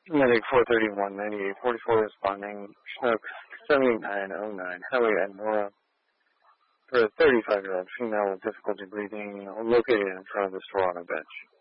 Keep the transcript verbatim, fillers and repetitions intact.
Medic four thirty-one ninety-eight forty-four responding. Schnook seventy-nine oh nine. Highway at Nora. For a thirty-five-year-old female with difficulty breathing located in front of the store on a bench.